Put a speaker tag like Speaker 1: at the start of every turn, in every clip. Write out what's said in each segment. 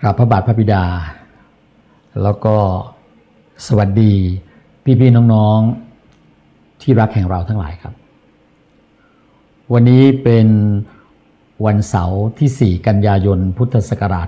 Speaker 1: กราบพระบาทพระบิดาแล้วก็สวัสดีพี่ๆน้องๆที่รักแห่งเราทั้งหลายครับวันนี้เป็นวันเสาร์ที่4กันยายนพุทธศักราช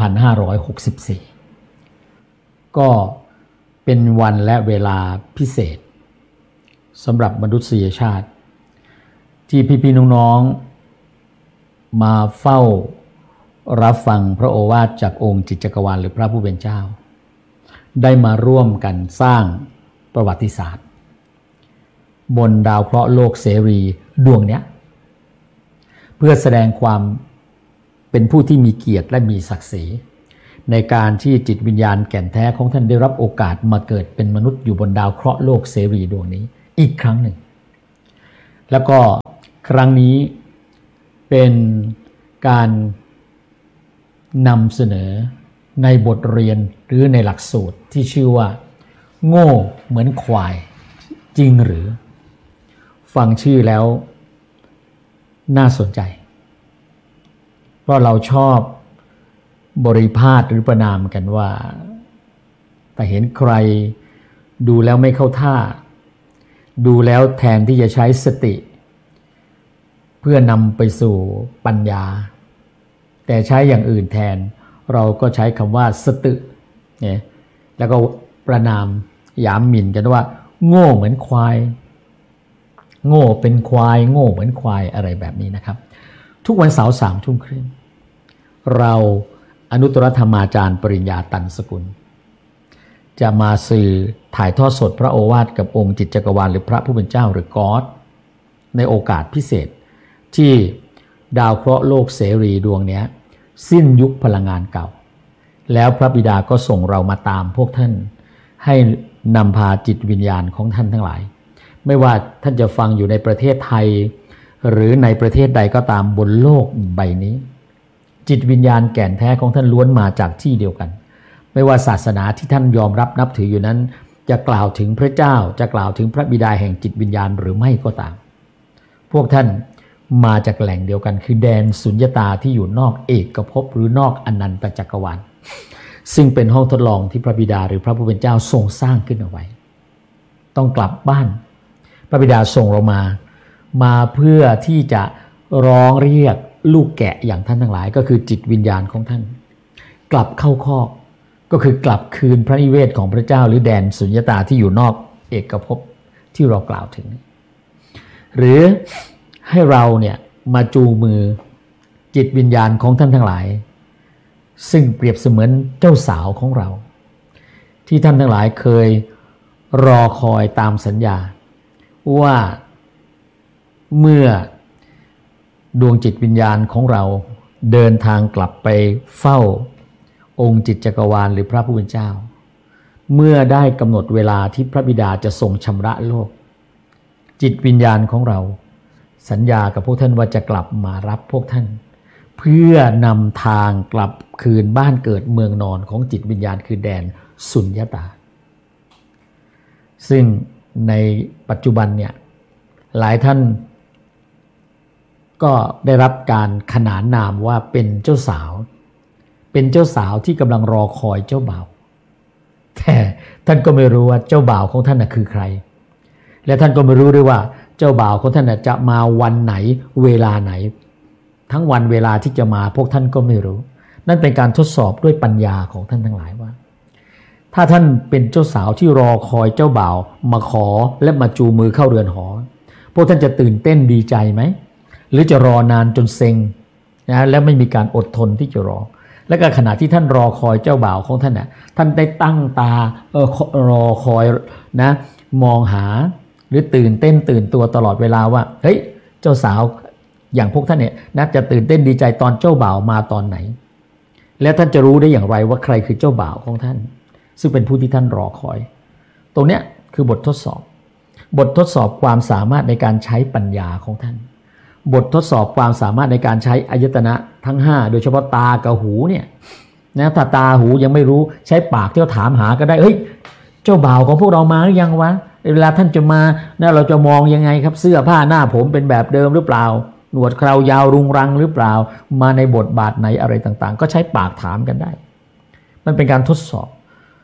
Speaker 1: 2564ก็เป็นวันและเวลาพิเศษสำหรับมนุษยชาติที่พี่ๆน้องๆมาเฝ้ารับฟังพระโอวาทจากองค์จิตจักรวาลหรือพระผู้เป็นเจ้าได้มาร่วมกันสร้างประวัติศาสตร์บนดาวเคราะห์โลกเสรีดวงนี้เพื่อแสดงความเป็นผู้ที่มีเกียรติและมีศักดิ์ศรีในการที่จิตวิญญาณแก่นแท้ของท่านได้รับโอกาสมาเกิดเป็นมนุษย์อยู่บนดาวเคราะห์โลกเสรีดวงนี้อีกครั้งหนึ่งแล้วก็ครั้งนี้เป็นการนำเสนอในบทเรียนหรือในหลักสูตรที่ชื่อว่าโง่เหมือนควายจริงหรือฟังชื่อแล้วน่าสนใจเพราะเราชอบบริพาทหรือประนามกันว่าแต่เห็นใครดูแล้วไม่เข้าท่าดูแล้วแทนที่จะใช้สติเพื่อนำไปสู่ปัญญาแต่ใช้อย่างอื่นแทนเราก็ใช้คำว่าสตึเนี่ยแล้วก็ประนามหยามหมิ่นกันว่าโง่เหมือนควายโง่เป็นควายโง่เหมือนควายอะไรแบบนี้นะครับทุกวันเสาร์3 ทุ่มครึ่งเราอนุตตรธรรมาจารย์ปริญญาตันสกุลจะมาสื่อถ่ายทอดสดพระโอวาทกับองค์จิตจักรวาลหรือพระผู้เป็นเจ้าหรือก๊อดในโอกาสพิเศษที่ดาวเคราะห์โลกเสรีดวงนี้สิ้นยุคพลังงานเก่าแล้วพระบิดาก็ส่งเรามาตามพวกท่านให้นำพาจิตวิญญาณของท่านทั้งหลายไม่ว่าท่านจะฟังอยู่ในประเทศไทยหรือในประเทศใดก็ตามบนโลกใบนี้จิตวิญญาณแก่นแท้ของท่านล้วนมาจากที่เดียวกันไม่ว่าศาสนาที่ท่านยอมรับนับถืออยู่นั้นจะกล่าวถึงพระเจ้าจะกล่าวถึงพระบิดาแห่งจิตวิญญาณหรือไม่ก็ตามพวกท่านมาจากแหล่งเดียวกันคือแดนสุญญตาที่อยู่นอกเอกภพหรือนอกอนันตจักรวาลซึ่งเป็นห้องทดลองที่พระบิดาหรือพระผู้เป็นเจ้าทรงสร้างขึ้นเอาไว้ต้องกลับบ้านพระบิดาส่งเรามาเพื่อที่จะร้องเรียกลูกแกะอย่างท่านทั้งหลายก็คือจิตวิญญาณของท่านกลับเข้าคอกก็คือกลับคืนพระนิเวศของพระเจ้าหรือแดนสุญญตาที่อยู่นอกเอกภพที่เรากล่าวถึงหรือให้เราเนี่ยมาจูงมือจิตวิญญาณของท่านทั้งหลายซึ่งเปรียบเสมือนเจ้าสาวของเราที่ท่านทั้งหลายเคยรอคอยตามสัญญาว่าเมื่อดวงจิตวิญญาณของเราเดินทางกลับไปเฝ้าองค์จิตจักรวาลหรือพระผู้เป็นเจ้าเมื่อได้กำหนดเวลาที่พระบิดาจะทรงชำระโลกจิตวิญญาณของเราสัญญากับพวกท่านว่าจะกลับมารับพวกท่านเพื่อนำทางกลับคืนบ้านเกิดเมืองนอนของจิตวิญญาณคือแดนสุญญตาซึ่งในปัจจุบันเนี่ยหลายท่านก็ได้รับการขนานนามว่าเป็นเจ้าสาวที่กำลังรอคอยเจ้าบ่าวแต่ท่านก็ไม่รู้ว่าเจ้าบ่าวของท่านคือใครและท่านก็ไม่รู้ด้วยว่าเจ้าบ่าวของท่านจะมาวันไหนเวลาไหนทั้งวันเวลาที่จะมาพวกท่านก็ไม่รู้นั่นเป็นการทดสอบด้วยปัญญาของท่านทั้งหลายว่าถ้าท่านเป็นเจ้าสาวที่รอคอยเจ้าบ่าวมาขอและมาจูงมือเข้าเรือนหอพวกท่านจะตื่นเต้นดีใจไหมหรือจะรอนานจนเซ็งนะและไม่มีการอดทนที่จะรอและก็ขณะที่ท่านรอคอยเจ้าบ่าวของท่านน่ะท่านได้ตั้งตารอคอยนะมองหาหรือตื่นเต้นตื่นตัวตลอดเวลาว่าเฮ้ยเจ้าสาวอย่างพวกท่านเนี่ยน่าจะตื่นเต้นดีใจตอนเจ้าบ่าวมาตอนไหนและท่านจะรู้ได้อย่างไรว่าใครคือเจ้าบ่าวของท่านซึ่งเป็นผู้ที่ท่านรอคอยตรงเนี้ยคือบททดสอบความสามารถในการใช้ปัญญาของท่านบททดสอบความสามารถในการใช้อายตนะทั้ง5โดยเฉพาะตากับหูเนี่ยนะถ้าตาหูยังไม่รู้ใช้ปากที่เราถามหาก็ได้เฮ้ยเจ้าบ่าวของพวกเรามาหรือยังวะเวลาท่านจะมานะเราจะมองยังไงครับเสื้อผ้าหน้าผมเป็นแบบเดิมหรือเปล่า หนวดเครายาวรุงรังหรือเปล่ามาในบทบาทไหนอะไรต่างๆก็ใช้ปากถามกันได้มันเป็นการทดสอบ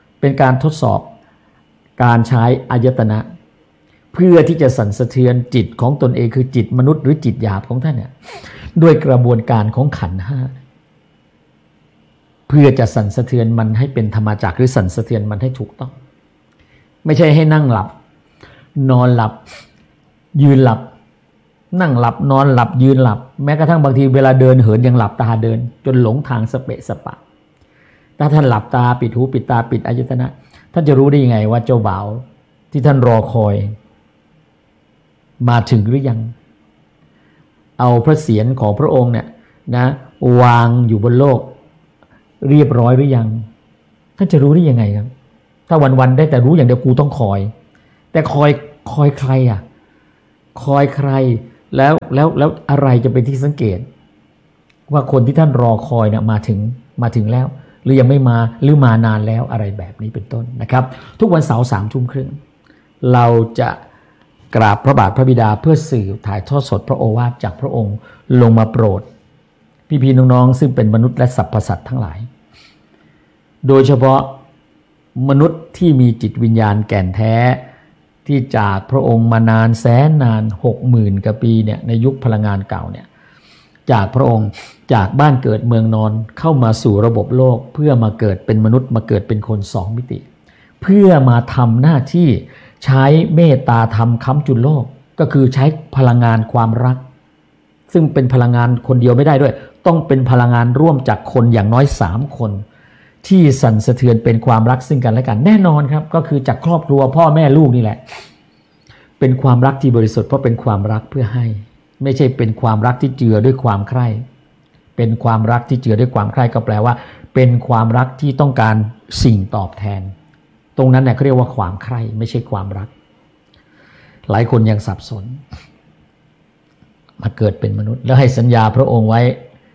Speaker 1: การใช้อายตนะเพื่อที่จะสั่นสะเทือนจิตของตนเองคือจิตมนุษย์หรือจิตหยาบของท่านเนี่ยด้วยกระบวนการของขันธ์ห้าเพื่อจะสั่นสะเทือนมันให้เป็นธรรมจักรหรือสั่นสะเทือนมันให้ถูกต้องไม่ใช่ให้นั่งหลับนอนหลับยืนหลับนั่งหลับนอนหลับยืนหลับแม้กระทั่งบางทีเวลาเดินเหินยังหลับตาเดินจนหลงทางสเปะสปะถ้าท่านหลับตาปิดหูปิดตาปิดอายตนะท่านจะรู้ได้ยังไงว่าเจ้าบ่าวที่ท่านรอคอยมาถึงหรือยังเอาพระเศียรของพระองค์เนี่ยนะวางอยู่บนโลกเรียบร้อยหรือยังท่านจะรู้ได้ยังไงครับถ้าวันๆได้แต่รู้อย่างเดียวกูต้องคอยแต่คอยใครอ่ะคอยใครแล้วอะไรจะเป็นที่สังเกตว่าคนที่ท่านรอคอยเนี่ยมาถึงแล้วหรือยังไม่มาหรือมานานแล้วอะไรแบบนี้เป็นต้นนะครับทุกวันเสาร์21:30เราจะกราบพระบาทพระบิดาเพื่อสื่อถ่ายทอดสดพระโอวาทจากพระองค์ลงมาโปรดพี่ๆน้องๆซึ่งเป็นมนุษย์และสรรพสัตว์ทั้งหลายโดยเฉพาะมนุษย์ที่มีจิตวิญญาณแก่นแท้ที่จากพระองค์มานานแสนนาน 60,000 กว่าปีเนี่ยในยุคพลังงานเก่าเนี่ยจากพระองค์จากบ้านเกิดเมืองนอนเข้ามาสู่ระบบโลกเพื่อมาเกิดเป็นมนุษย์มาเกิดเป็นคน2 มิติเพื่อมาทำหน้าที่ใช้เมตตาธรรมค้ำจุนโลกก็คือใช้พลังงานความรักซึ่งเป็นพลังงานคนเดียวไม่ได้ด้วยต้องเป็นพลังงานร่วมจากคนอย่างน้อย3 คนที่สั่นสะเทือนเป็นความรักซึ่งกันและกันแน่นอนครับก็คือจากครอบครัวพ่อแม่ลูกนี่แหละเป็นความรักที่บริสุทธิ์เพราะเป็นความรักเพื่อให้ไม่ใช่เป็นความรักที่เจือด้วยความใคร่เป็นความรักที่เจือด้วยความใคร่ก็แปลว่าเป็นความรักที่ต้องการสิ่งตอบแทนตรงนั้นเนี่ยเขาเรียกว่าความใคร่ไม่ใช่ความรักหลายคนยังสับสนมาเกิดเป็นมนุษย์แล้วให้สัญญาพระองค์ไว้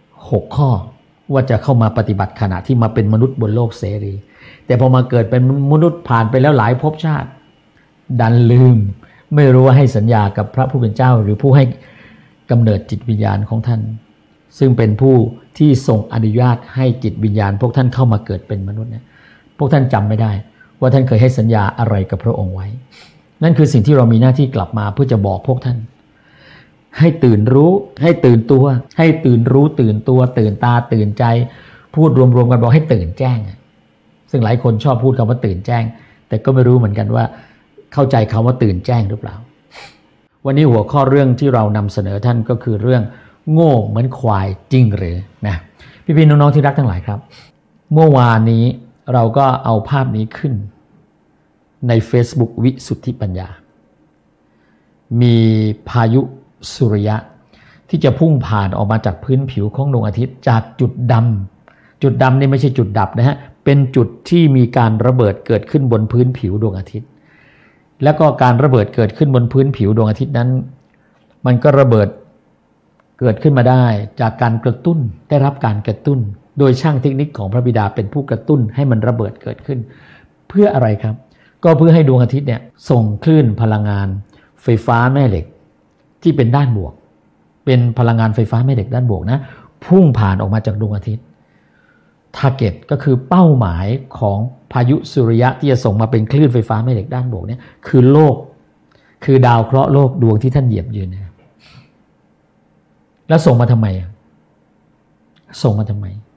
Speaker 1: 6 ข้อว่าจะเข้ามาปฏิบัติขณะที่มาเป็นมนุษย์บนโลกเสรีแต่พอมาเกิดเป็นมนุษย์ผ่านไปแล้วหลายภพชาติดันลืมไม่รู้ว่าให้สัญญากับพระผู้เป็นเจ้าหรือผู้ให้กำเนิดจิตวิญญาณของท่านซึ่งเป็นผู้ที่ทรงอนุญาตให้จิตวิญญาณพวกท่านเข้ามาเกิดเป็นมนุษย์เนี่ยพวกท่านจำไม่ได้ว่าท่านเคยให้สัญญาอะไรกับพระองค์ไว้นั่นคือสิ่งที่เรามีหน้าที่กลับมาเพื่อจะบอกพวกท่านให้ตื่นรู้ให้ตื่นตัวให้ตื่นรู้ตื่นตัวตื่นตาตื่นใจพูดรวมๆกันบอกให้ตื่นแจ้งซึ่งหลายคนชอบพูดคำว่าตื่นแจ้งแต่ก็ไม่รู้เหมือนกันว่าเข้าใจคำว่าตื่นแจ้งหรือเปล่าวันนี้หัวข้อเรื่องที่เรานำเสนอท่านก็คือเรื่องโง่เหมือนควายจริงหรือนะพี่ๆน้องๆที่รักทั้งหลายครับเมื่อวานนี้เราก็เอาภาพนี้ขึ้นใน Facebook วิสุทธิปัญญามีพายุสุริยะที่จะพุ่งผ่านออกมาจากพื้นผิวของดวงอาทิตย์จากจุดดำนี่ไม่ใช่จุดดับนะฮะเป็นจุดที่มีการระเบิดเกิดขึ้นบนพื้นผิวดวงอาทิตย์แล้วก็การระเบิดเกิดขึ้นบนพื้นผิวดวงอาทิตย์นั้นมันก็ระเบิดเกิดขึ้นมาได้จากการกระตุ้นได้รับการกระตุ้นโดยช่างเทคนิคของพระบิดาเป็นผู้กระตุ้นให้มันระเบิดเกิดขึ้นเพื่ออะไรครับก็เพื่อให้ดวงอาทิตย์เนี่ยส่งคลื่นพลังงานไฟฟ้าแม่เหล็กที่เป็นด้านบวกเป็นพลังงานไฟฟ้าแม่เหล็กด้านบวกนะพุ่งผ่านออกมาจากดวงอาทิตย์ทาร์เก็ตก็คือเป้าหมายของพายุสุริยะที่จะส่งมาเป็นคลื่นไฟฟ้าแม่เหล็กด้านบวกเนี่ยคือโลกคือดาวเคราะห์โลกดวงที่ท่านเหยียบยืนนะครับแล้วส่งมาทำไมส่งมา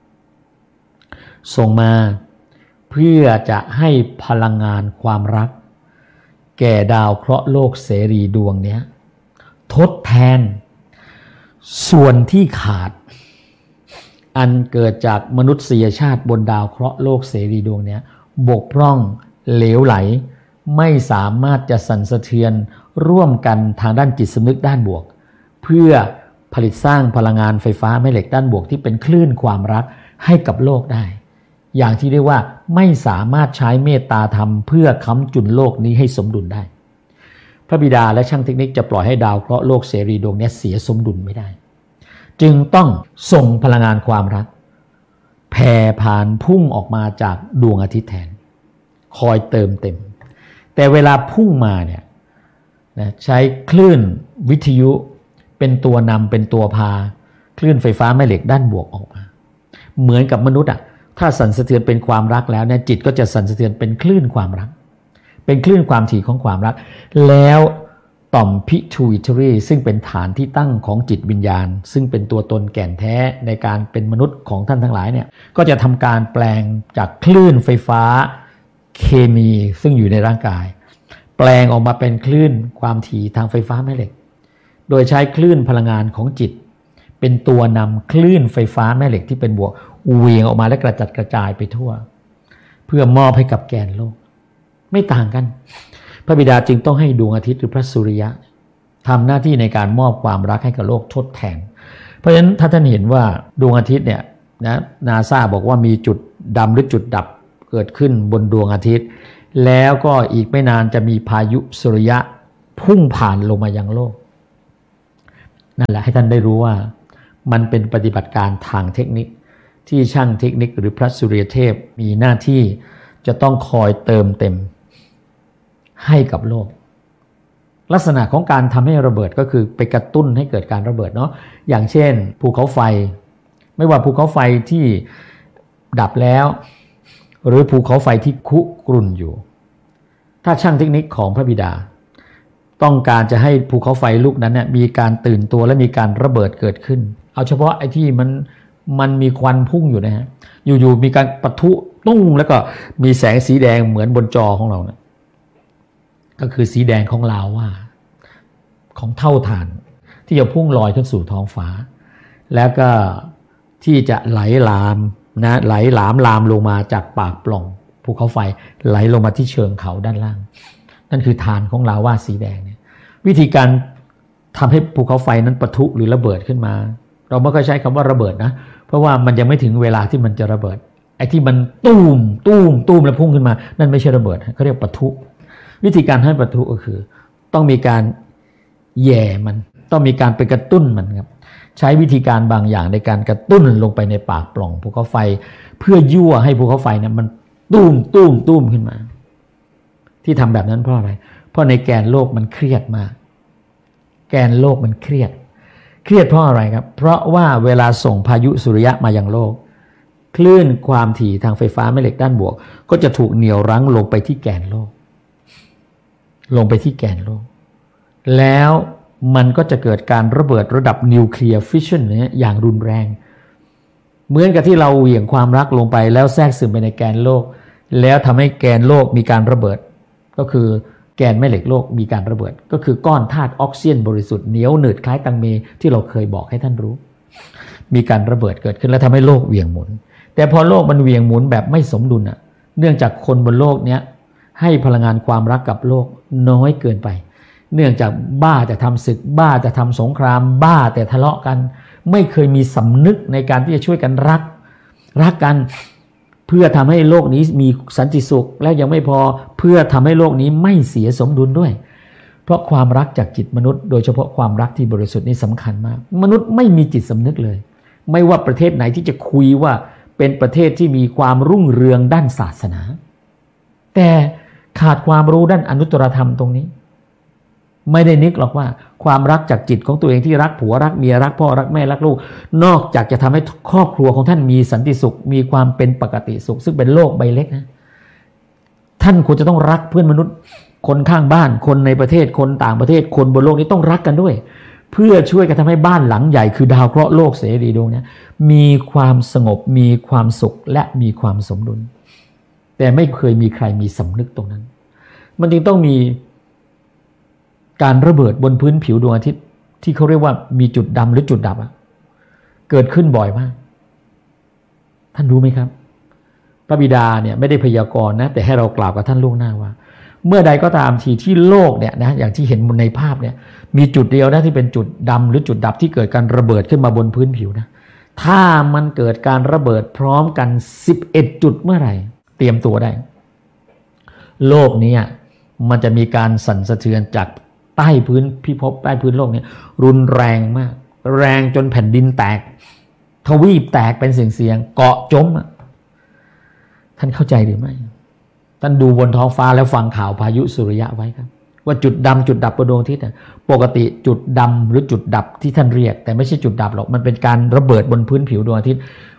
Speaker 1: เพื่อจะให้พลังงานความรักแก่ดาวเคราะห์โลกเสรีดวงนี้ทดแทนส่วนที่ขาดอันเกิดจากมนุษยชาติบนดาวเคราะห์โลกเสรีดวงนี้บกพร่องเหลวไหลไม่สามารถจะสั่นสะเทือนร่วมกันทางด้านจิตสำนึกด้านบวกเพื่อผลิตสร้างพลังงานไฟฟ้าแม่เหล็กด้านบวกที่เป็นคลื่นความรักให้กับโลกได้อย่างที่เรียกว่าไม่สามารถใช้เมตตาธรรมเพื่อค้ำจุนโลกนี้ให้สมดุลได้พระบิดาและช่างเทคนิคจะปล่อยให้ดาวเคราะห์โลกเสรีดวงนี้เสียสมดุลไม่ได้จึงต้องส่งพลังงานความรักแผ่ผ่านพุ่งออกมาจากดวงอาทิตย์แทนคอยเติมเต็มแต่เวลาพุ่งมาเนี่ยนะใช้คลื่นวิทยุเป็นตัวนำเป็นตัวพาคลื่นไฟฟ้าแม่เหล็กด้านบวกออกมาเหมือนกับมนุษย์ถ้าสั่นสะเทือนเป็นความรักแล้วเนี่ยจิตก็จะสั่นสะเทือนเป็นคลื่นความรักเป็นคลื่นความถี่ของความรักแล้วต่อม pituitary ซึ่งเป็นฐานที่ตั้งของจิตวิญญาณซึ่งเป็นตัวตนแก่นแท้ในการเป็นมนุษย์ของท่านทั้งหลายเนี่ยก็จะทำการแปลงจากคลื่นไฟฟ้าเคมีซึ่งอยู่ในร่างกายแปลงออกมาเป็นคลื่นความถี่ทางไฟฟ้าแม่เหล็กโดยใช้คลื่นพลังงานของจิตเป็นตัวนำคลื่นไฟฟ้าแม่เหล็กที่เป็นบวกเหวี่ยงออกมาและกระจัดกระจายไปทั่วเพื่อมอบให้กับแกนโลกไม่ต่างกันพระบิดาจึงต้องให้ดวงอาทิตย์หรือพระสุริยะทำหน้าที่ในการมอบความรักให้กับโลกทดแทนเพราะฉะนั้นถ้าท่านเห็นว่าดวงอาทิตย์เนี่ยนะนาซาบอกว่ามีจุดดำหรือจุดดับเกิดขึ้นบนดวงอาทิตย์แล้วก็อีกไม่นานจะมีพายุสุริยะพุ่งผ่านลงมายังโลกนั่นแหละให้ท่านได้รู้ว่ามันเป็นปฏิบัติการทางเทคนิคที่ช่างเทคนิคหรือพระสุริยเทพมีหน้าที่จะต้องคอยเติมเต็มให้กับโลกลักษณะของการทำให้ระเบิดก็คือไปกระตุ้นให้เกิดการระเบิดเนาะอย่างเช่นภูเขาไฟไม่ว่าภูเขาไฟที่ดับแล้วหรือภูเขาไฟที่คุกรุ่นอยู่ถ้าช่างเทคนิคของพระบิดาต้องการจะให้ภูเขาไฟลูกนั้นเนี่ยมีการตื่นตัวและมีการระเบิดเกิดขึ้นเอาเฉพาะไอ้ที่มันมีควันพุ่งอยู่นะฮะอยู่ๆมีการปะทุตุ้งแล้วก็มีแสงสีแดงเหมือนบนจอของเราเนี่ยก็คือสีแดงของลาวาของเท่าฐานที่จะพุ่งลอยขึ้นสู่ท้องฟ้าแล้วก็ที่จะไหลลามนะไหลหลามลามลงมาจากปากปล่องภูเขาไฟไหลลงมาที่เชิงเขาด้านล่างนั่นคือฐานของลาวาสีแดงเนี่ยวิธีการทำให้ภูเขาไฟนั้นปะทุหรือระเบิดขึ้นมาเราไม่ค่อยใช้คำว่าระเบิดนะเพราะว่ามันยังไม่ถึงเวลาที่มันจะระเบิดไอ้ที่มันตูมแล้วพุ่งขึ้นมานั่นไม่ใช่ระเบิดเขาเรียกปะทุวิธีการให้ปะทุก็คือต้องมีการแย่มันต้องมีการไปกระตุ้นมันครับใช้วิธีการบางอย่างในการกระตุ้นลงไปในปากปล่องภูเขาไฟเพื่อยั่วให้ภูเขาไฟเนี่ยมันตุ้มขึ้นมาที่ทำแบบนั้นเพราะอะไรเพราะในแกนโลกมันเครียดมากแกนโลกมันเครียดเพราะอะไรครับเพราะว่าเวลาส่งพายุสุริยะมายังโลกคลื่นความถี่ทางไฟฟ้าแม่เหล็กด้านบวกก็จะถูกเหนี่ยวรั้งลงไปที่แกนโลกแล้วมันก็จะเกิดการระเบิดระดับนิวเคลียร์ฟิชชันเนี่ยอย่างรุนแรงเหมือนกับที่เราเหวี่ยงความรักลงไปแล้วแทรกซึมไปในแกนโลกแล้วทำให้แกนโลกมีการระเบิดก็คือแกนแม่เหล็กโลกมีการระเบิดก็คือก้อนธาตุออกซิเจนบริสุทธิ์เหนียวหนืดคล้ายตังเมที่เราเคยบอกให้ท่านรู้มีการระเบิดเกิดขึ้นแล้วทำให้โลกเหวี่ยงหมุนแต่พอโลกมันเหวี่ยงหมุนแบบไม่สมดุลน่ะเนื่องจากคนบนโลกเนี้ยให้พลังงานความรักกับโลกน้อยเกินไปเนื่องจากบ้าแต่ทำศึกบ้าแต่ทำสงครามบ้าแต่ทะเลาะกันไม่เคยมีสำนึกในการที่จะช่วยกันรักกันเพื่อทำให้โลกนี้มีสันติสุขและยังไม่พอเพื่อทำให้โลกนี้ไม่เสียสมดุลด้วยเพราะความรักจากจิตมนุษย์โดยเฉพาะความรักที่บริสุทธิ์นี่สำคัญมากมนุษย์ไม่มีจิตสำนึกเลยไม่ว่าประเทศไหนที่จะคุยว่าเป็นประเทศที่มีความรุ่งเรืองด้านศาสนาแต่ขาดความรู้ด้านอนุตตรธรรมตรงนี้ไม่ได้นึกหรอกว่าความรักจากจิตของตัวเองที่รักผัวรักเมียรักพ่อรักแม่รักลูกนอกจากจะทำให้ครอบครัวของท่านมีสันติสุขมีความเป็นปกติสุขซึ่งเป็นโลกใบเล็กนะท่านควรจะต้องรักเพื่อนมนุษย์คนข้างบ้านคนในประเทศคนต่างประเทศคนบนโลกนี้ต้องรักกันด้วยเพื่อช่วยกันทำให้บ้านหลังใหญ่คือดาวเคราะห์โลกเสรีดวงนี้มีความสงบมีความสุขและมีความสมดุลแต่ไม่เคยมีใครมีสำนึกตรงนั้นมันจึงต้องมีการระเบิดบนพื้นผิวดวงอาทิตย์ที่เขาเรียกว่ามีจุดดำหรือจุดดับเกิดขึ้นบ่อยมากท่านรู้ไหมครับพระบิดาเนี่ยไม่ได้พยากรณ์นะแต่ให้เรากล่าวกับท่านล่วงหน้าว่าเมื่อใดก็ตามทีที่โลกเนี่ยนะอย่างที่เห็นบนในภาพเนี่ยมีจุดเดียวนะที่เป็นจุดดำหรือจุดดับที่เกิดการระเบิดขึ้นมาบนพื้นผิวนะถ้ามันเกิดการระเบิดพร้อมกัน11จุดเมื่อไหร่เตรียมตัวได้โลกนี้มันจะมีการสั่นสะเทือนจากใต้พื้นพิภพใต้พื้นโลกนี้รุนแรงมากแรงจนแผ่นดินแตกทวีปแตกเป็นเสียงเกาะจมท่านเข้าใจหรือไม่ท่านดูบนท้องฟ้าแล้วฟังข่าวพายุสุริยะไว้ครับว่าจุดดำจุดดับบนดวงอาทิตย์ปกติจุดดำหรือจุดดับที่ท่านเรียกแต่ไม่ใช่จุดดับหรอกมันเป็นการระเบิดบนพื้นผิวดวงอาทิตย์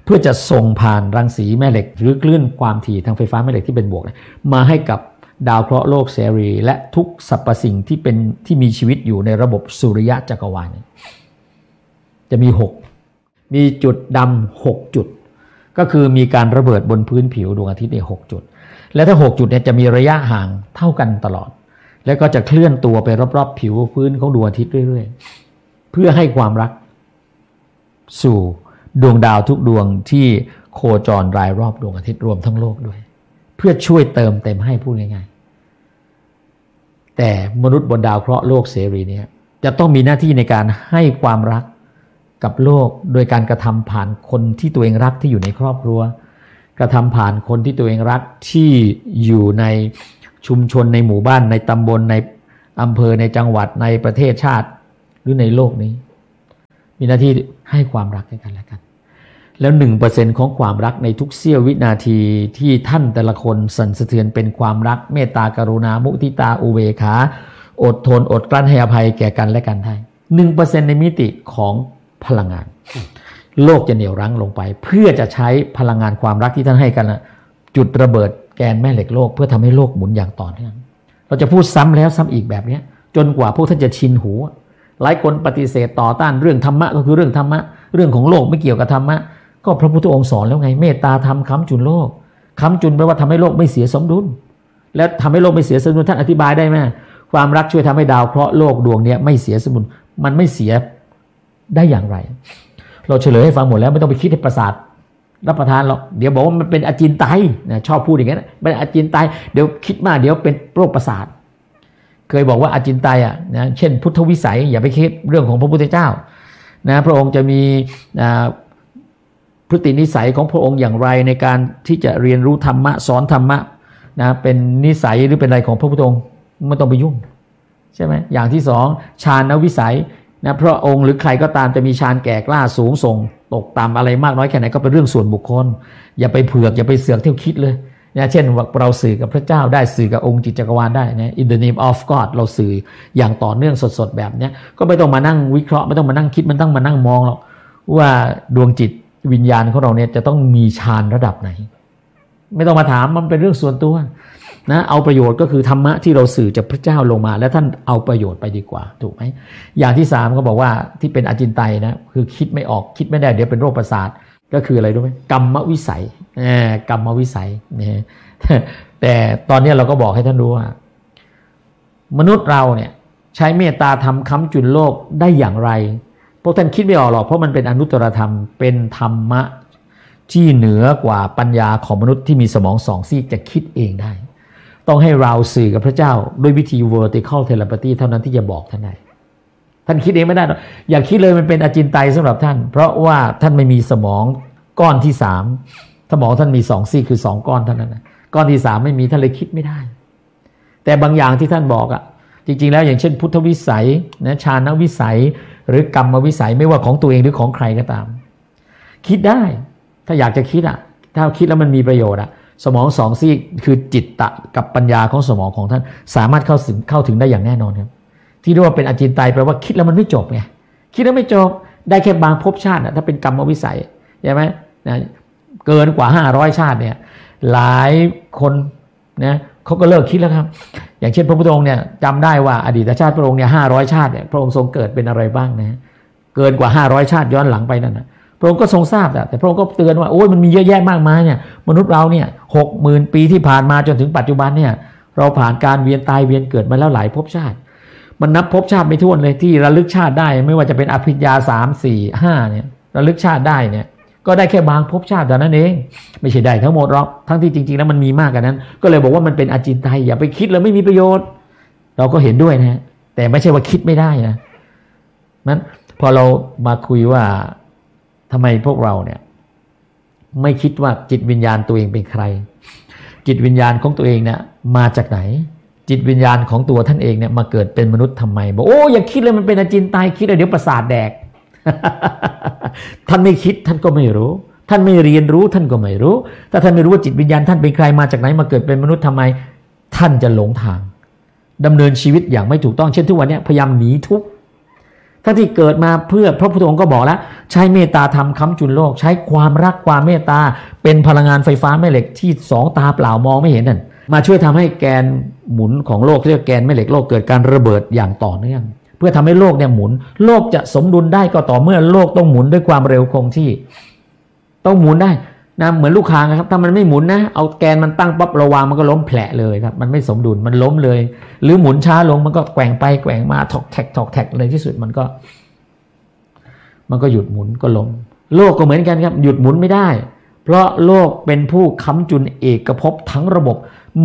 Speaker 1: พื่อจะส่งผ่านรังสีแม่เหล็กหรือคลื่นความถี่ทางไฟฟ้าแม่เหล็กที่เป็นบวกมาให้กับดาวเคราะห์โลกเสรีและทุกสรรพสิ่งที่มีชีวิตอยู่ในระบบสุริยะจักรวาลจะมีจุดดำ6จุดก็คือมีการระเบิดบนพื้นผิวดวงอาทิตย์6จุดและถ้า6จุดเนี่ยจะมีระยะห่างเท่ากันตลอดแล้วก็จะเคลื่อนตัวไปรอบๆผิวพื้นของดวงอาทิตย์เรื่อยๆเพื่อให้ความรักสู่ดวงดาวทุกดวงที่โคจรรายรอบดวงอาทิตย์รวมทั้งโลกด้วยเพื่อช่วยเติมเต็มให้พูดง่ายๆแต่มนุษย์บนดาวเคราะห์โลกเสรีเนี่ยจะต้องมีหน้าที่ในการให้ความรักกับโลกโดยการกระทำผ่านคนที่ตัวเองรักที่อยู่ในครอบครัวกระทำผ่านคนที่ตัวเองรักที่อยู่ในชุมชนในหมู่บ้านในตำบลในอำเภอในจังหวัดในประเทศชาติหรือในโลกนี้มีหน้าที่ให้ความรักให้กันและกันแล้ว 1% ของความรักในทุกเสี้ยววินาทีที่ท่านแต่ละคนสั่นสะเทือนเป็นความรักเมตตากรุณามุทิตาอุเบกขาอดทนอดกลั้นให้อภัยแก่กันและกันได้ 1% ในมิติของพลังงานโลกจะเหนี่ยวรั้งลงไปเพื่อจะใช้พลังงานความรักที่ท่านให้กันจุดระเบิดแกนแม่เหล็กโลกเพื่อทำให้โลกหมุนอย่างต่อเนื่องเราจะพูดซ้ำแล้วซ้ำอีกแบบนี้จนกว่าพวกท่านจะชินหูหลายคนปฏิเสธต่อต้านเรื่องธรรมะก็คือเรื่องธรรมะเรื่องของโลกไม่เกี่ยวกับธรรมะก็พระพุทธองค์สอนแล้วไงเมตตาธรรมค้ำจุนโลกค้ำจุนแปลว่าทำให้โลกไม่เสียสมดุลและทำให้โลกไม่เสียสมดุลท่านอธิบายได้ไหมความรักช่วยทำให้ดาวเคราะห์โลกดวงนี้ไม่เสียสมดุลมันไม่เสียได้อย่างไรเราเฉลยให้ฟังหมดแล้วไม่ต้องไปคิดให้ประสาทรับประทานหรอกเดี๋ยวบอกว่ามันเป็นอจินไตยนะชอบพูดอย่างนั้นเป็นอจินไตยเดี๋ยวคิดมากเดี๋ยวเป็นโรคประสาทเคยบอกว่าอจินไตยนะเช่นพุทธวิสัยอย่าไปคิดเรื่องของพระพุทธเจ้านะพระองค์จะมีพฤตินิสัยของพระองค์อย่างไรในการที่จะเรียนรู้ธรรมะสอนธรรมะนะเป็นนิสัยหรือเป็นอะไรของพระพุทธองค์ไม่ต้องไปยุ่งใช่ไหมอย่างที่สองฌานวิสัยนะพระองค์หรือใครก็ตามจะมีฌานแก่กล้าสูงส่งตกต่ำอะไรมากน้อยแค่ไหนก็เป็นเรื่องส่วนบุคคลอย่าไปเผือกอย่าไปเสือกเที่ยวคิดเลยนะเช่นว่าเราสื่อกับพระเจ้าได้สื่อกับองค์จิตจักรวาลได้นะ in the name of God เราสื่ออย่างต่อเนื่องสดๆแบบนี้ก็ไม่ต้องมานั่งวิเคราะห์ไม่ต้องมานั่งคิดมันต้องมานั่งมองหรอกว่าดวงจิตวิญญาณของเราเนี่ยจะต้องมีฌานระดับไหนไม่ต้องมาถามมันเป็นเรื่องส่วนตัวนะเอาประโยชน์ก็คือธรรมะที่เราสื่อจากพระเจ้าลงมาแล้วท่านเอาประโยชน์ไปดีกว่าถูกไหมอย่างที่3ก็บอกว่าที่เป็นอจินไตยนะคือคิดไม่ออกคิดไม่ได้เดี๋ยวเป็นโรคประสาทก็คืออะไรรู้ไหมกรรมวิสัยกรรมวิสัยนะแต่ตอนนี้เราก็บอกให้ท่านรู้ว่ามนุษย์เราเนี่ยใช้เมตตาธรรมค้ำจุนโลกได้อย่างไรพวกท่านคิดไม่ออกหรอกเพราะมันเป็นอนุตตรธรรมเป็นธรรมะที่เหนือกว่าปัญญาของมนุษย์ที่มีสมองสองซีกจะคิดเองได้ต้องให้เราสื่อกับพระเจ้าด้วยวิธี vertical telepathy เท่านั้นที่จะบอกท่านได้ท่านคิดเองไม่ได้หรอกอย่าคิดเลยมันเป็นอจินไตยสำหรับท่านเพราะว่าท่านไม่มีสมองก้อนที่3สมองท่านมี2ซีกคือ2ก้อนเท่านั้นนะก้อนที่3ไม่มีท่านเลยคิดไม่ได้แต่บางอย่างที่ท่านบอกจริงๆแล้วอย่างเช่นพุทธวิสัยนะฌานวิสัยหรือกรรมวิสัยไม่ว่าของตัวเองหรือของใครก็ตามคิดได้ถ้าอยากจะคิดถ้าคิดแล้วมันมีประโยชน์สมอง2ซีกคือจิตตะกับปัญญาของสมองของท่านสามารถเข้าถึงได้อย่างแน่นอนครับที่เรียกว่าเป็นอจินไตยแปลว่าคิดแล้วมันไม่จบไงคิดแล้วไม่จบได้แค่บางภพชาติถ้าเป็นกรรมวิสัยใช่ไหมนะเกินกว่า500ชาติเนี่ยหลายคนนะเขาก็เลิกคิดแล้วครับอย่างเช่นพระพุทธองค์เนี่ยจำได้ว่าอดีตชาติพระองค์เนี่ย500ชาติเนี่ยพระองค์ทรงเกิดเป็นอะไรบ้างนะเกินกว่า500ชาติย้อนหลังไปนั่นนะพระองค์ก็ทรงทราบแต่พระองค์ก็เตือนว่าโอ้ยมันมีเยอะแยะมากมายเนี่ยมนุษย์เราเนี่ย 60,000 ปีที่ผ่านมาจนถึงปัจจุบันเนี่ยเราผ่านการเวียนตายเวียนเกิดมาแล้วหลายภพชาติมันนับภพชาติไม่ถ้วนเลยที่ระลึกชาติได้ไม่ว่าจะเป็นอภิญญา3 4 5เนี่ยระลึกชาติได้เนี่ยก็ได้แค่บางภพชาติเท่านั้นเองไม่ใช่ได้ทั้งหมดหรอกทั้งที่จริงๆแล้วมันมีมากกว่านั้นก็เลยบอกว่ามันเป็นอจินไตยอย่าไปคิดเลยไม่มีประโยชน์เราก็เห็นด้วยนะแต่ไม่ใช่ว่าคิดไม่ได้นะนั้นพอเรามาคุยว่าทำไมพวกเราเนี่ยไม่คิดว่าจิตวิญญาณตัวเองเป็นใครจิตวิญญาณของตัวเองเนี่ยมาจากไหนจิตวิญญาณของตัวท่านเองเนี่ยมาเกิดเป็นมนุษย์ทำไมบอกโอ้อย่าคิดเลยมันเป็นอจินไตยคิดเลยเดี๋ยวประสาทแดก ท่านไม่คิดท่านก็ไม่รู้ท่านไม่เรียนรู้ท่านก็ไม่รู้ถ้าท่านไม่รู้ว่าจิตวิญญาณท่านเป็นใครมาจากไหนมาเกิดเป็นมนุษย์ทำไมท่านจะหลงทางดำเนินชีวิตอย่างไม่ถูกต้องเช่นทุกวันนี้พยายามหนีทุกข์ถ้าที่เกิดมาเพื่อพระพุทธองค์ก็บอกแล้วใช้เมตตาธรรมค้ำจุนโลกใช้ความรักความเมตตาเป็นพลังงานไฟฟ้าแม่เหล็กที่สองตาเปล่ามองไม่เห็นนั่นมาช่วยทำให้แกนหมุนของโลกเรียกแกนแม่เหล็กโลกเกิดการระเบิดอย่างต่อเนื่องเพื่อทำให้โลกเนี่ยหมุนโลกจะสมดุลได้ก็ต่อเมื่อโลกต้องหมุนด้วยความเร็วคงที่ต้องหมุนได้นะเหมือนลูกคางนะครับถ้ามันไม่หมุนนะเอาแกนมันตั้งปั๊บระวางมันก็ล้มแผลเลยครับมันไม่สมดุลมันล้มเลยหรือหมุนช้าลงมันก็แกว่งไปแกว่งมาถอกแท็กเลยที่สุดมันก็หยุดหมุนก็ล้มโลกก็เหมือนกันครับหยุดหมุนไม่ได้เพราะโลกเป็นผู้ค้ำจุนเอกภพทั้งระบบ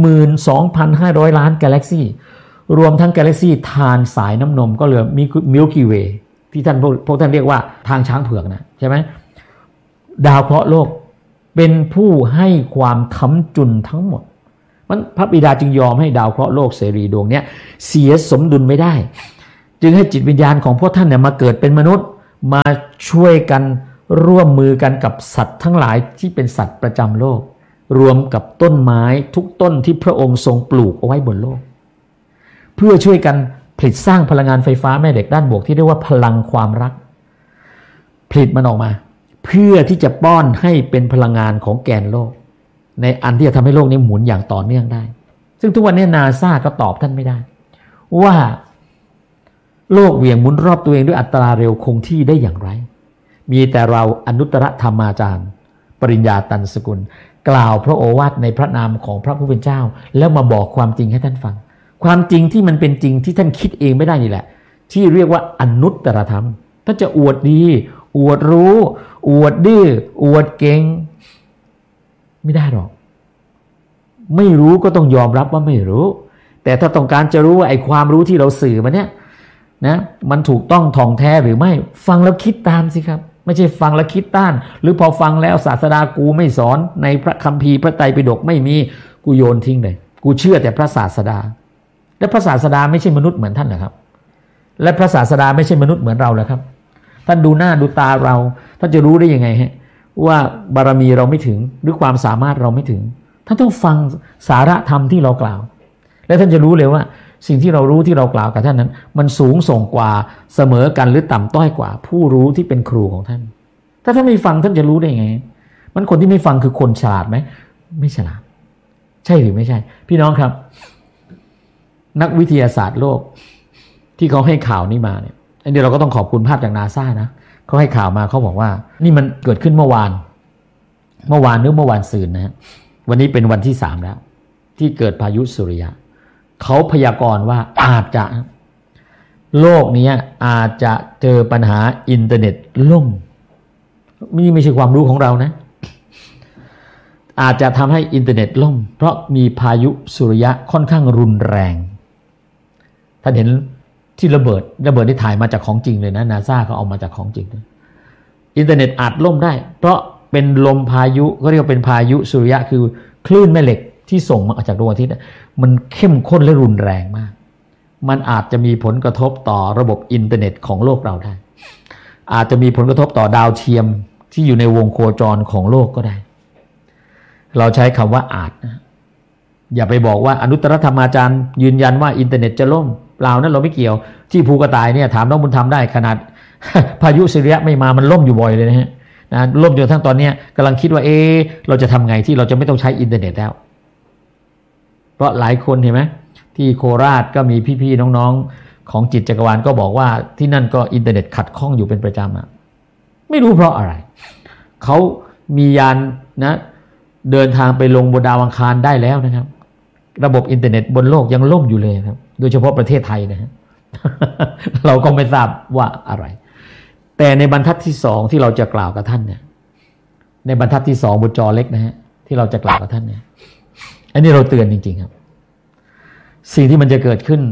Speaker 1: 12,500 ล้านกาแล็กซี่รวมทั้งกาแล็กซี่ทานสายน้ำนมก็เหลือมีมิลกี้เวย์ที่พวกท่านเรียกว่าทางช้างเผือกนะใช่ไหมดาวเคราะห์โลกเป็นผู้ให้ความค้ำจุนทั้งหมดมันพระบิดาจึงยอมให้ดาวเคราะห์โลกเสรีดวงนี้เสียสมดุลไม่ได้จึงให้จิตวิญญาณของพวกท่านเนี่ยมาเกิดเป็นมนุษย์มาช่วยกันร่วมมือกันกับสัตว์ทั้งหลายที่เป็นสัตว์ประจำโลกรวมกับต้นไม้ทุกต้นที่พระองค์ทรงปลูกเอาไว้บนโลกเพื่อช่วยกันผลิตสร้างพลังงานไฟฟ้าแม่เหล็กด้านบวกที่เรียกว่าพลังความรักผลิตมันออกมาเพื่อที่จะป้อนให้เป็นพลังงานของแกนโลกในอันที่จะทำให้โลกนี้หมุนอย่างต่อเนื่องได้ซึ่งทุกวันนี้นาซาก็ตอบท่านไม่ได้ว่าโลกเหวี่ยงหมุนรอบตัวเองด้วยอัตราเร็วคงที่ได้อย่างไรมีแต่เราอนุตตรธรรมาจารย์ปริญญาตันสกุลกล่าวพระโอวาทในพระนามของพระผู้เป็นเจ้าแล้วมาบอกความจริงให้ท่านฟังความจริงที่มันเป็นจริงที่ท่านคิดเองไม่ได้นี่แหละที่เรียกว่าอนุตตรธรรมท่านจะอวดดีอวดรู้อวดดื้ออวดเก่งไม่ได้หรอกไม่รู้ก็ต้องยอมรับว่าไม่รู้แต่ถ้าต้องการจะรู้ว่าไอ้ความรู้ที่เราสื่อมาเนี่ยนะมันถูกต้องท่องแท้หรือไม่ฟังแล้วคิดตามสิครับไม่ใช่ฟังแล้วคิดต้านหรือพอฟังแล้วศาสดากูไม่สอนในพระคัมภีร์พระไตรปิฎกไม่มีกูโยนทิ้งเลยกูเชื่อแต่พระศาสดาและพระศาสดาไม่ใช่มนุษย์เหมือนท่านเหรอครับและพระศาสดาไม่ใช่มนุษย์เหมือนเราเหรอครับท่านดูหน้าดูตาเราท่านจะรู้ได้ยังไงฮะว่าบารมีเราไม่ถึงหรือความสามารถเราไม่ถึงท่านต้องฟังสาระธรรมที่เรากล่าวและท่านจะรู้เลยว่าสิ่งที่เรารู้ที่เรากล่าวกับท่านนั้นมันสูงส่งกว่าเสมอกันหรือต่ำต้อยกว่าผู้รู้ที่เป็นครูของท่านถ้าท่านไม่ฟังท่านจะรู้ได้ยังไงมันคนที่ไม่ฟังคือคนฉลาดไหมไม่ฉลาดใช่หรือไม่ใช่พี่น้องครับนักวิทยาศาสตร์โลกที่เขาให้ข่าวนี้มาเนี่ยอันนี้เราก็ต้องขอบคุณภาพจากนาซานะเขาให้ข่าวมาเขาบอกว่านี่มันเกิดขึ้นเมื่อวานหรือเมื่อวานซืนนะฮะวันนี้เป็นวันที่3แล้วที่เกิดพายุสุริยะเขาพยากรณ์ว่าอาจจะโลกนี้อาจจะเจอปัญหาอินเทอร์เน็ตล่มนี่ไม่ใช่ความรู้ของเรานะอาจจะทำให้อินเทอร์เน็ตล่มเพราะมีพายุสุริยะค่อนข้างรุนแรงท่านเห็นที่ระเบิดที่ถ่ายมาจากของจริงเลยนะนาซาเขาเอามาจากของจริงเลยอินเทอร์เน็ตอาจล่มได้เพราะเป็นลมพายุก็เรียกว่าเป็นพายุสุริยะคือคลื่นแม่เหล็กที่ส่งมาจากดวงอาทิตย์มันเข้มข้นและรุนแรงมากมันอาจจะมีผลกระทบต่อระบบอินเทอร์เน็ตของโลกเราได้อาจจะมีผลกระทบต่อดาวเทียมที่อยู่ในวงโคจรของโลกก็ได้เราใช้คำว่าอาจนะอย่าไปบอกว่าอนุตตรธรรมาจารย์ยืนยันว่าอินเทอร์เน็ตจะล่มเปล่านั้นเราไม่เกี่ยวที่ภูกระต่ายเนี่ยถามน้องบุญธรรมได้ขนาด พายุสุริยะไม่มามันล่มอยู่บ่อยเลยนะฮะล่มจนทั้งตอนนี้กำลังคิดว่าเราจะทำไงที่เราจะไม่ต้องใช้อินเทอร์เน็ตแล้วเพราะหลายคนเห็นไหมที่โคราชก็มีพี่ๆน้องๆของจิตจักรวาลก็บอกว่าที่นั่นก็อินเทอร์เน็ตขัดข้องอยู่เป็นประจำไม่รู้เพราะอะไรเขามียานนะเดินทางไปลงบนดาวอังคารได้แล้วนะครับระบบอินเทอร์เน็ตบนโลกยังล่มอยู่เลยครับโดยเฉพาะประเทศไทยนะฮะ เราก็ไม่ทราบว่าอะไรแต่ในบรรทัดที่2ที่เราจะกล่าวกับท่านเนี่ยในบรรทัดที่2บนจอเล็กนะฮะที่เราจะกล่าวกับท่านเนี่ยอันนี้เราเตือนจริงๆครับสิ่งที่มันจะเกิดขึ้น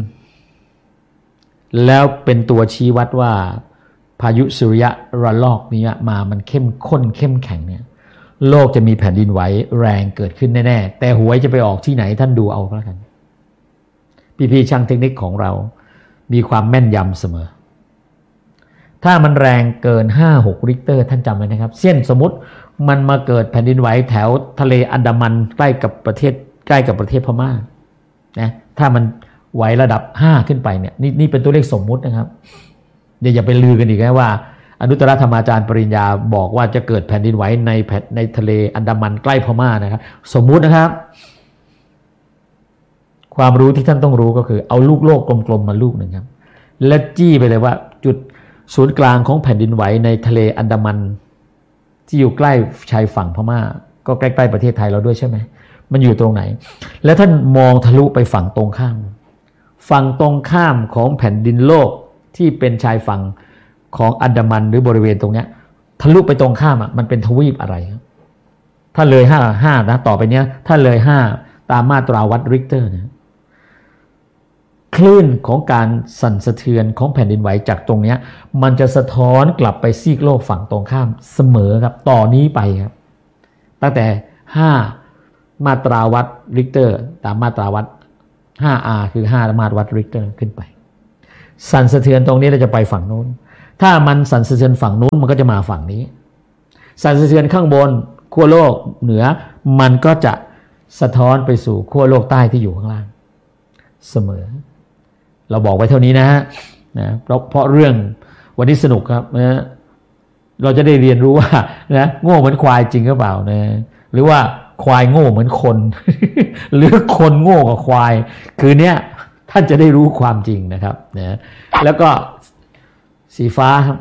Speaker 1: แล้วเป็นตัวชี้วัดว่าพายุสุริยะระลอกนี้มามันเข้มข้นเข้มแข็งเนี่ยโลกจะมีแผ่นดินไหวแรงเกิดขึ้นแน่ๆแต่หวยจะไปออกที่ไหนท่านดูเอาก็แล้วกันพี่ๆช่างเทคนิคของเรามีความแม่นยำเสมอถ้ามันแรงเกิน 5-6 ริกเตอร์ท่านจำไว้นะครับเช่นสมมติมันมาเกิดแผ่นดินไหวแถวทะเลอันดามันใกล้กับประเทศพม่านะถ้ามันไหวระดับ5ขึ้นไปเนี่ยนี่เป็นตัวเลขสมมุตินะครับอย่าไปลือกันอีกนะว่าอนุตตรธรรมาจารย์ปริญญาบอกว่าจะเกิดแผ่นดินไหวในทะเลอันดามันใกล้พม่านะครับสมมุตินะครับความรู้ที่ท่านต้องรู้ก็คือเอาลูกโลกกลมๆมาลูกหนึ่งครับและจี้ไปเลยว่าจุดศูนย์กลางของแผ่นดินไหวในทะเลอันดามันที่อยู่ใกล้ชายฝั่งพม่าก็ใกล้ๆประเทศไทยเราด้วยใช่ไหมมันอยู่ตรงไหนแล้วท่านมองทะลุไปฝั่งตรงข้ามของแผ่นดินโลกที่เป็นชายฝั่งของอันดามันหรือบริเวณตรงเนี้ยทะลุไปตรงข้ามมันเป็นทวีปอะไรครับถ้าเลยห้านะต่อไปเนี้ยถ้าเลย5ตามมาตราวัดริกเตอร์นะคลื่นของการสั่นสะเทือนของแผ่นดินไหวจากตรงเนี้ยมันจะสะท้อนกลับไปซีกโลกฝั่งตรงข้ามเสมอครับต่อนนี้ไปครับตั้งแต่5มาตราวัดริกเตอร์ตามมาตราวัด5R คือ5มาตราวัดริกเตอร์ขึ้นไปสั่นสะเทือนตรงนี้เราจะไปฝั่งโน้นถ้ามันสั่นสะเทือนฝั่งโน้นมันก็จะมาฝั่งนี้สั่นสะเทือนข้างบนขั้วโลกเหนือมันก็จะสะท้อนไปสู่ขั้วโลกใต้ที่อยู่ข้างล่างเสมอเราบอกไว้เท่านี้นะฮะเพราะเรื่องวันนี้สนุกครับนะเราจะได้เรียนรู้ว่านะโง่เหมือนควายจริงหรือเปล่านะหรือว่าควายโง่เหมือนคน หรือคนโง่กว่าควายคือเนี้ยท่านจะได้รู้ความจริงนะครับนะแล้วก็สีฟ้าครับ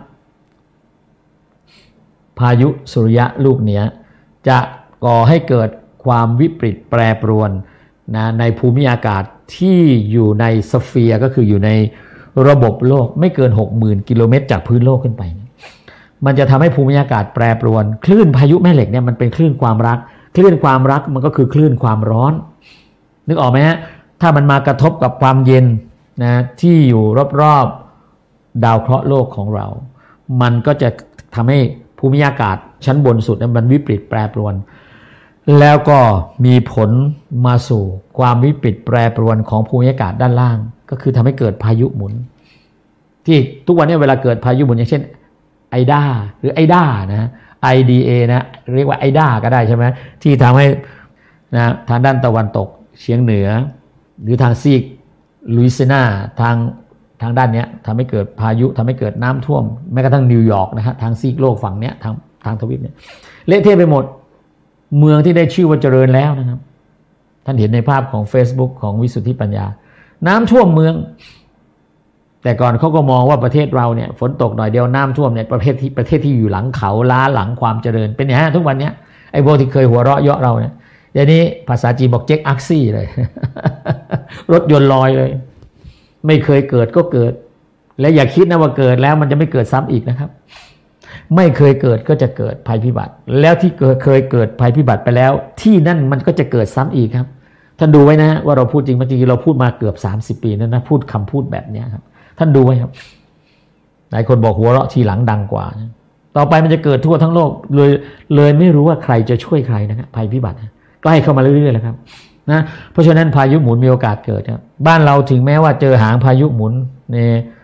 Speaker 1: พายุสุริยะลูกเนี้ยจะก่อให้เกิดความวิปริตแปรปรวนนะในภูมิอากาศที่อยู่ในสเฟียร์ก็คืออยู่ในระบบโลกไม่เกิน 60,000 กิโลเมตรจากพื้นโลกขึ้นไปมันจะทำให้ภูมิอากาศแปรปรวนคลื่นพายุแม่เหล็กเนี่ยมันเป็นคลื่นความรักคลื่นความรักมันก็คือคลื่นความร้อนนึกออกไหมฮะถ้ามันมากระทบกับความเย็นนะที่อยู่รอบๆดาวเคราะห์โลกของเรามันก็จะทำให้ภูมิอากาศชั้นบนสุดนั้นมันวิปริตแปรปรวนแล้วก็มีผลมาสู่ความวิปริตแปรปรวนของภูมิอากาศด้านล่างก็คือทำให้เกิดพายุหมุนที่ทุกวันนี้เวลาเกิดพายุหมุนอย่างเช่นไอด้าหรือไอด้านะ IDA นะเรียกว่าไอด้าก็ได้ใช่ไหมที่ทำให้นะทางด้านตะวันตกเฉียงเหนือหรือทางซีกลุยเซียนาทางด้านนี้ทำให้เกิดพายุทำให้เกิดน้ำท่วมแม้กระทั่งนิวยอร์กนะฮะทางซีกโลกฝั่งเนี้ยทางทวีปเนี่ยเละเทะไปหมดเมืองที่ได้ชื่อว่าเจริญแล้วนะครับท่านเห็นในภาพของ Facebook ของวิสุทธิปัญญาน้ำท่วมเมืองแต่ก่อนเขาก็มองว่าประเทศเราเนี่ยฝนตกหน่อยเดียวน้ำท่วมเนี่ยประเทศที่อยู่หลังเขาล้าหลังความเจริญเป็นอย่างนี้ทุกวันนี้ไอ้พวกที่เคยหัวเราะเยาะเราเนี่ยเดี๋ยวนี้ภาษาจีนบอกเจ๊กอักซี่เลย รถยนต์ลอยเลยไม่เคยเกิดก็เกิดและอย่าคิดนะว่าเกิดแล้วมันจะไม่เกิดซ้ำอีกนะครับไม่เคยเกิดก็จะเกิดภัยพิบัติแล้วที่เคยเกิดภัยพิบัติไปแล้วที่นั่นมันก็จะเกิดซ้ำอีกครับท่านดูไว้นะว่าเราพูดจริงเราพูดมาเกือบ30 ปีนะพูดคำพูดแบบนี้ครับท่านดูไว้ครับหลายคนบอกหัวเราะทีหลังดังกว่าต่อไปมันจะเกิดทั่วทั้งโลกเลยไม่รู้ว่าใครจะช่วยใครนะครับภัยพิบัติใกล้เข้ามาเรื่อยๆแล้วครับนะเพราะฉะนั้นพายุหมุนมีโอกาสเกิดครับบ้านเราถึงแม้ว่าเจอหางพายุหมุนใน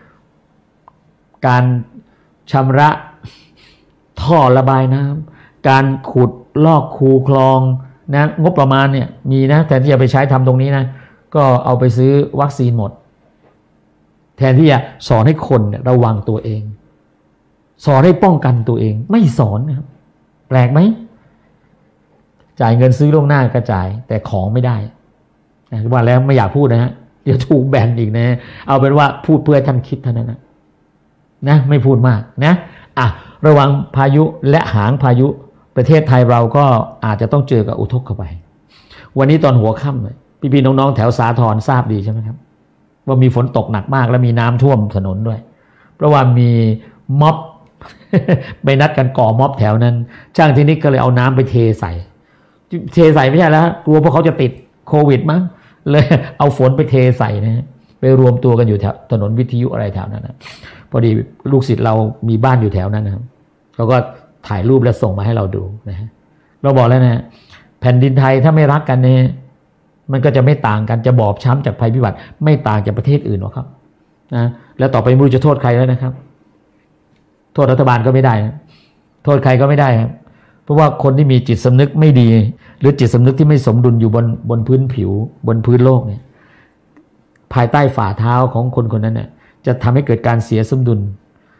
Speaker 1: การชำระท่อระบายน้ำการขุดลอกคูคลองนะงบประมาณเนี่ยมีนะแทนที่จะไปใช้ทำตรงนี้นะก็เอาไปซื้อวัคซีนหมดแทนที่จะสอนให้คนระวังตัวเองสอนให้ป้องกันตัวเองไม่สอนนะครับแปลกไหมจ่ายเงินซื้อล่วงหน้าก็จ่ายแต่ของไม่ได้ว่าแล้วไม่อยากพูดนะฮะเดี๋ยวถูกแบนอีกนะเอาเป็นว่าพูดเพื่อท่านคิดเท่านั้นนะไม่พูดมากนะระวังพายุและหางพายุประเทศไทยเราก็อาจจะต้องเจอกับอุทกภัยวันนี้ตอนหัวค่ำเลยพี่ๆน้องๆแถวสาทรทราบดีใช่ไหมครับว่ามีฝนตกหนักมากและมีน้ำท่วมถนนด้วยเพราะว่ามีม็อบ ไปนัดกันก่อม็อบแถวนั้นช่างเทคนิคก็เลยเอาน้ำไปเทใส่ไม่ใช่แล้วกลัวพวกเขาจะติดโควิดมั้งเลยเอาฝนไปเทใส่นะไปรวมตัวกันอยู่แถวถนนวิทยุอะไรแถวนั้นนะพอดีลูกศิษย์เรามีบ้านอยู่แถวนั้นนะครับเขาก็ถ่ายรูปแล้วส่งมาให้เราดูนะฮะเราบอกแล้วนะแผ่นดินไทยถ้าไม่รักกันเนี่ยมันก็จะไม่ต่างกันจะบอบช้ำจากภัยพิบัติไม่ต่างจากประเทศอื่นหรอกครับนะแล้วต่อไปไม่รู้จะโทษใครแล้วนะครับโทษรัฐบาลก็ไม่ได้นะโทษใครก็ไม่ได้ครับเพราะว่าคนที่มีจิตสำนึกไม่ดีหรือจิตสำนึกที่ไม่สมดุลอยู่บนพื้นผิวบนพื้นโลกเนี่ยภายใต้ฝ่าเท้าของคนคนนั้นเนี่ยจะทำให้เกิดการเสียสมดุล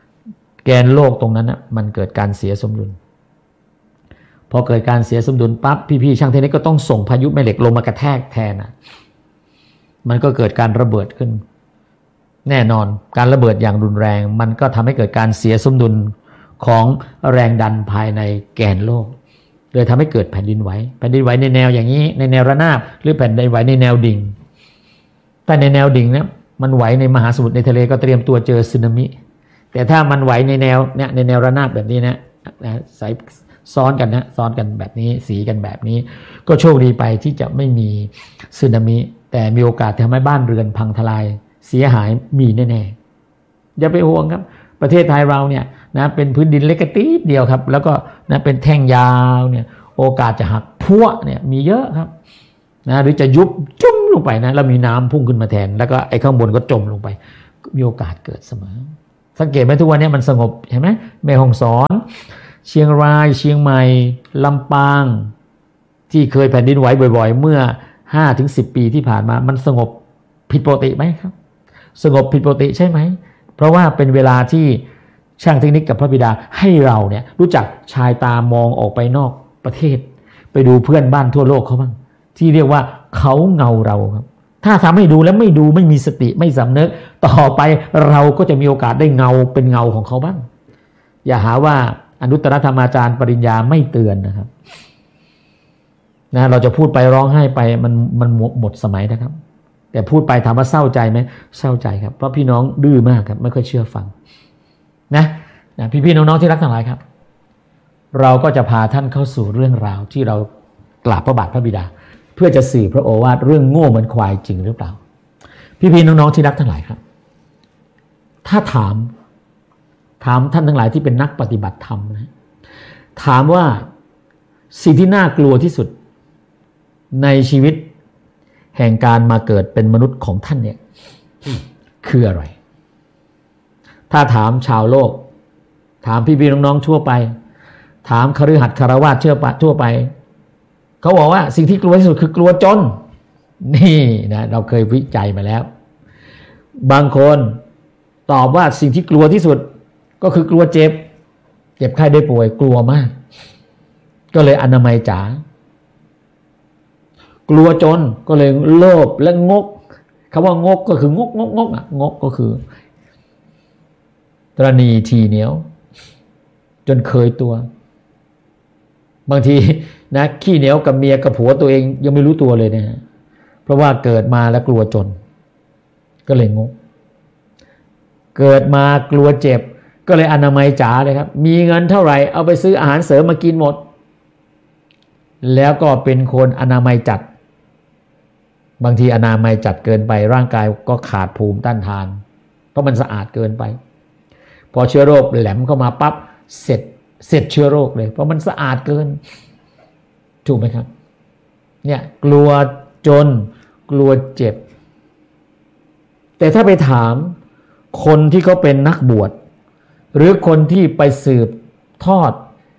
Speaker 1: แกนโลกตรงนั้นนะมันเกิดการเสียสมดุลพอเกิดการเสียสมดุลปั๊บพี่ๆช่างเทคนิคก็ต้องส่งพายุแม่เหล็กลงมากระแทกแทนมันก็เกิดการระเบิดขึ้นแน่นอนการระเบิดอย่างรุนแรงมันก็ทำให้เกิดการเสียสมดุลของแรงดันภายในแกนโลกเลยทำให้เกิดแผ่นดินไหวในแนวอย่างนี้ในแนวระนาบหรือแผ่นดินไหวในแนวดิ่งแต่ในแนวดิ่งเนี่ยมันไหวในมหาสมุทรในทะเลก็เตรียมตัวเจอสึนามิแต่ถ้ามันไหวในแนวเนี่ยในแนวระนาบแบบนี้นะสายซ้อนกันแบบนี้สีกันแบบนี้ก็โชคดีไปที่จะไม่มีสึนามิแต่มีโอกาสทำให้บ้านเรือนพังทลายเสียหายมีแน่ๆอย่าไปห่วงครับประเทศไทยเราเนี่ยนะเป็นพื้นดินเล็กนิดเดียวครับแล้วก็นะเป็นแท่งยาวเนี่ยโอกาสจะหักพัวเนี่ยมีเยอะครับนะหรือจะยุบจุ้มลงไปนะแล้วมีน้ำพุ่งขึ้นมาแทนแล้วก็ไอ้ข้างบนก็จมลงไปมีโอกาสเกิดเสมอสังเกตไหมทุกวันนี้มันสงบเห็นไหมแม่ฮ่องสอนเชียงรายเชียงใหม่ลำปางที่เคยแผ่นดินไหวบ่อยๆเมื่อ 5-10 ปีที่ผ่านมามันสงบผิดปกติไหมครับสงบผิดปกติใช่ไหมเพราะว่าเป็นเวลาที่ช่างเทคนิคกับพระบิดาให้เราเนี่ยรู้จักชายตามองออกไปนอกประเทศไปดูเพื่อนบ้านทั่วโลกเขาบ้างที่เรียกว่าเขาเงาเราครับถ้าทำให้ดูแล้วไม่ดูไม่มีสติไม่สำนึกต่อไปเราก็จะมีโอกาสได้เงาเป็นเงาของเขาบ้างอย่าหาว่าอนุตตรธรรมาจารย์ปริญญาไม่เตือนนะครับนะเราจะพูดไปร้องไห้ไปมันหมดสมัยนะครับแต่พูดไปถามว่าเศร้าใจไหมเศร้าใจครับเพราะพี่น้องดื้อมากครับไม่ค่อยเชื่อฟังนะพี่ๆน้องๆที่รักทั้งหลายครับเราก็จะพาท่านเข้าสู่เรื่องราวที่เรากราบพระบาทพระบิดาเพื่อจะสื่อพระโอวาทเรื่องโง่เหมือนควายจริงหรือเปล่าพี่ๆน้องๆที่รักทั้งหลายครับถ้าถามท่านทั้งหลายที่เป็นนักปฏิบัติธรรมนะถามว่าสิ่งที่น่ากลัวที่สุดในชีวิตแห่งการมาเกิดเป็นมนุษย์ของท่านเนี่ยคืออะไรถ้าถามชาวโลกถามพี่ๆน้องๆทั่วไปถามคฤหัสถ์คฤหัสถ์ทั่วไปเขาบอกว่าสิ่งที่กลัวที่สุดคือกลัวจนนี่นะเราเคยวิจัยมาแล้วบางคนตอบว่าสิ่งที่กลัวที่สุดก็คือกลัวเจ็บไข้ได้ป่วยกลัวมากก็เลยอนามัยจ๋ากลัวจนก็เลยโลภและงกคำว่างกก็คืองกงกก็คือตระหนี่ทีเหนียวจนเคยตัวบางทีนะขี้เหนียวกับเมียกับผัวตัวเองยังไม่รู้ตัวเลยนะฮะเพราะว่าเกิดมาแล้วกลัวจนก็เลยงกเกิดมากลัวเจ็บก็เลยอนามัยจ๋าเลยครับมีเงินเท่าไหร่เอาไปซื้ออาหารเสริมมากินหมดแล้วก็เป็นคนอนามัยจัดบางทีอนามัยจัดเกินไปร่างกายก็ขาดภูมิต้านทานเพราะมันสะอาดเกินไปพอเชื้อโรคแหลมเข้ามาปั๊บเสร็จเชื้อโรคเลยเพราะมันสะอาดเกินถูกไหมครับเนี่ยกลัวจนกลัวเจ็บแต่ถ้าไปถามคนที่เขาเป็นนักบวชหรือคนที่ไปสืบทอด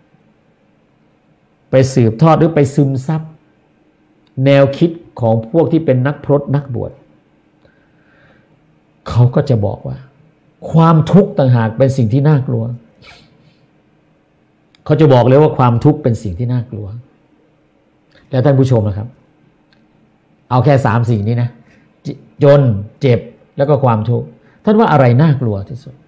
Speaker 1: หรือไปซึมซับแนวคิดของพวกที่เป็นนักพรตนักบวชเขาก็จะบอกว่าความทุกข์ต่างหากเป็นสิ่งที่น่ากลัวเขาจะบอกเลยว่าความทุกข์เป็นสิ่งที่น่ากลัวแล้วท่านผู้ชมนะครับเอาแค่3สิ่งนี้นะจนเจ็บแล้วก็ความทุกข์ท่านว่าอะไรน่ากลัวที่สุด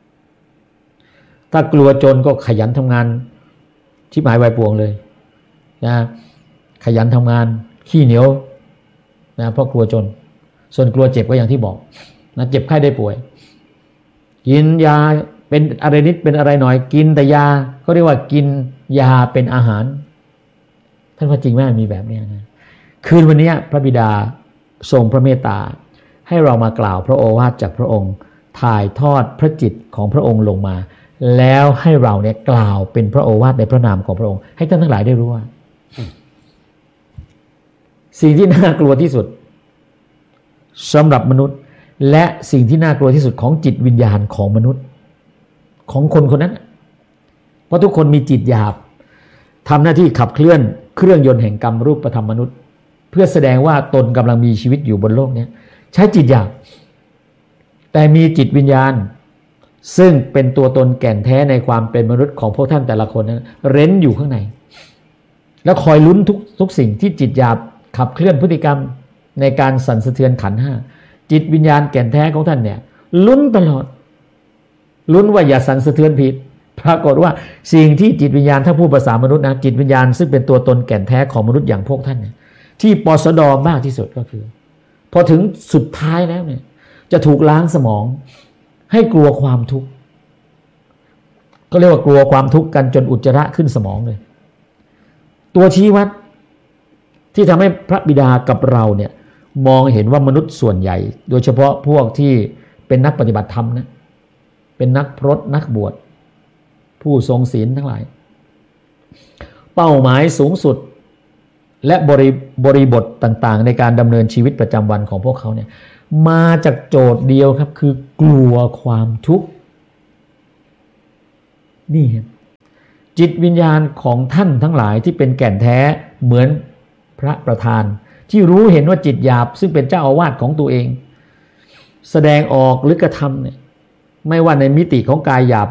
Speaker 1: ถ้ากลัวจนก็ขยันทำงานชิบหายวายป่วงเลยนะขยันทำงานขี้เหนียวนะเพราะกลัวจนส่วนกลัวเจ็บก็อย่างที่บอกนะเจ็บไข้ได้ป่วยกินยาเป็นอะไรนิดเป็นอะไรหน่อยกินแต่ยาเขาเรียกว่ากินยาเป็นอาหารท่านว่าจริงไหมมีแบบนี้นะคืนวันนี้พระบิดาทรงพระเมตตาให้เรามากล่าวพระโอวาทจากพระองค์ถ่ายทอดพระจิตของพระองค์ลงมาแล้วให้เราเนี่ยกล่าวเป็นพระโอวาทในพระนามของพระองค์ให้ท่านทั้งหลายได้รู้ว่าสิ่งที่น่ากลัวที่สุดสำหรับมนุษย์และสิ่งที่น่ากลัวที่สุดของจิตวิญญาณของมนุษย์ของคนคนนั้นเพราะทุกคนมีจิตหยาบทำหน้าที่ขับเคลื่อนเครื่องยนต์แห่งกรรมรูปธรรมมนุษย์เพื่อแสดงว่าตนกำลังมีชีวิตอยู่บนโลกนี้ใช้จิตหยาบแต่มีจิตวิญญาณซึ่งเป็นตัวตนแก่นแท้ในความเป็นมนุษย์ของพวกท่านแต่ละคนนั้นเร้นอยู่ข้างในแล้วคอยลุ้นทุกสิ่งที่จิตหยาบขับเคลื่อนพฤติกรรมในการสั่นสะเทือนขันธ์ห้าจิตวิญญาณแก่นแท้ของท่านเนี่ยลุ้นตลอดลุ้นว่าอย่าสั่นสะเทือนผิดปรากฏว่าสิ่งที่จิตวิญญาณถ้าพูดภาษามนุษย์นะจิตวิญญาณซึ่งเป็นตัวตนแก่นแท้ของมนุษย์อย่างพวกท่านเนี่ยที่ปสดมากที่สุดก็คือพอถึงสุดท้ายแล้วเนี่ยจะถูกล้างสมองให้กลัวความทุกข์ก็เรียกว่ากลัวความทุกข์กันจนอุจจาระขึ้นสมองเลยตัวชี้วัดที่ทำให้พระบิดากับเราเนี่ยมองเห็นว่ามนุษย์ส่วนใหญ่โดยเฉพาะพวกที่เป็นนักปฏิบัติธรรมนะเป็นนักพรตนักบวชผู้ทรงศีลทั้งหลายเป้าหมายสูงสุดและบริบทต่างๆในการดำเนินชีวิตประจำวันของพวกเขาเนี่ยมาจากโจทย์เดียวครับคือกลัวความทุกข์นี่จิตวิญญาณของท่านทั้งหลายที่เป็นแก่นแท้เหมือนพระประธานที่รู้เห็นว่าจิตหยาบซึ่งเป็นเจ้าอาวาสของตัวเองแสดงออกหรือกระทำเนี่ยไม่ว่าในมิติของกายหยาบ